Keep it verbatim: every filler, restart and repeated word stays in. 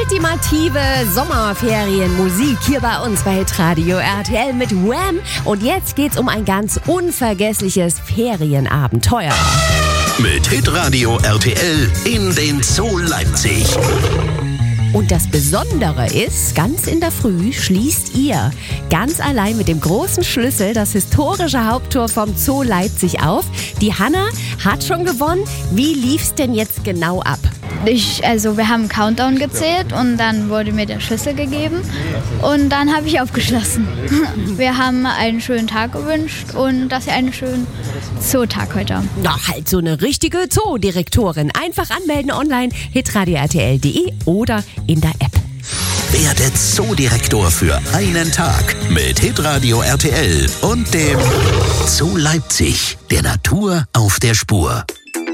Ultimative Sommerferienmusik hier bei uns bei Hitradio R T L mit Wham. Und jetzt geht's um ein ganz unvergessliches Ferienabenteuer. Mit Hitradio R T L in den Zoo Leipzig. Und das Besondere ist, ganz in der Früh schließt ihr ganz allein mit dem großen Schlüssel das historische Haupttor vom Zoo Leipzig auf. Die Hanna hat schon gewonnen. Wie lief's denn jetzt genau ab? Ich, also wir haben einen Countdown gezählt und dann wurde mir der Schlüssel gegeben und dann habe ich aufgeschlossen. Wir haben einen schönen Tag gewünscht und dass wir einen schönen Zootag heute haben. Na, halt so eine richtige Zoodirektorin. Einfach anmelden online, hitradio r t l punkt d e oder in der App. Werde Zoodirektor für einen Tag mit Hitradio R T L und dem Zoo Leipzig, der Natur auf der Spur.